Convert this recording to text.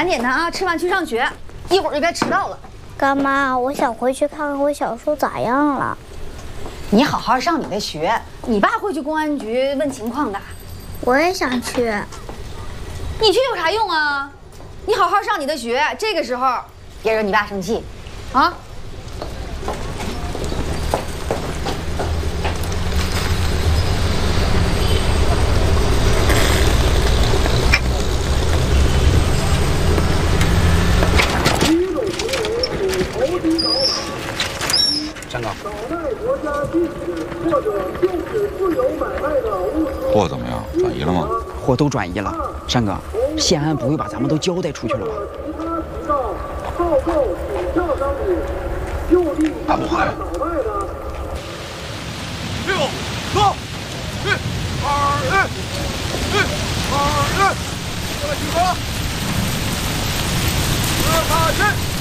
赶紧的啊，吃饭去上学，一会儿就该迟到了。 干妈，我想回去看看我小叔咋样了。 你好好上你的学，你爸会去公安局问情况的。 我也想去。 你去有啥用啊？你好好上你的学，这个时候别惹你爸生气，啊。 站岗。 货怎么样？转移了吗？ 货都转移了。山哥，县安不会把咱们都交代出去了吧？ 他不会。 六走，1、2、1、2、1，过来集合，4、8、7。